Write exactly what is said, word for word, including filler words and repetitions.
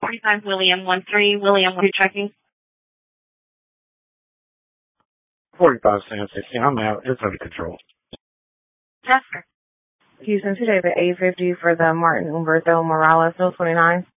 forty-five William one three, William one checking. forty-five San sixteen, I'm out. It's under control. Tasker. Houston two David eight fifty for the Martin Umberto Morales, no twenty-nine.